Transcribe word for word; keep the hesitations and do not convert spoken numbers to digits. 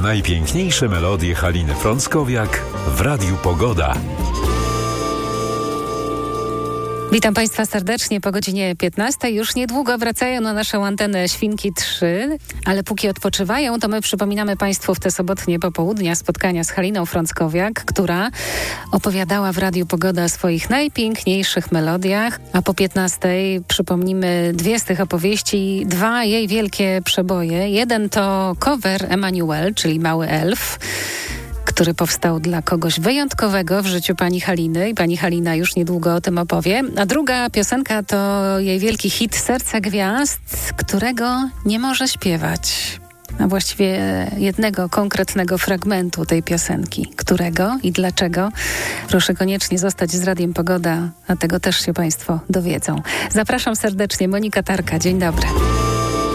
Najpiękniejsze melodie Haliny Frąckowiak w Radiu Pogoda. Witam Państwa serdecznie po godzinie piętnastej. Już niedługo wracają na naszą antenę Świnki trzy, ale póki odpoczywają, to my przypominamy Państwu w te sobotnie popołudnia spotkania z Haliną Frąckowiak, która opowiadała w Radiu Pogoda o swoich najpiękniejszych melodiach, a po piętnastej przypomnimy dwie z tych opowieści, dwa jej wielkie przeboje. Jeden to cover Emanuel, czyli Mały Elf, który powstał dla kogoś wyjątkowego w życiu pani Haliny i pani Halina już niedługo o tym opowie. A druga piosenka to jej wielki hit Serce Gwiazd, którego nie może śpiewać. A właściwie jednego konkretnego fragmentu tej piosenki. Którego i dlaczego? Proszę koniecznie zostać z Radiem Pogoda, a tego też się Państwo dowiedzą. Zapraszam serdecznie, Monika Tarka. Dzień dobry.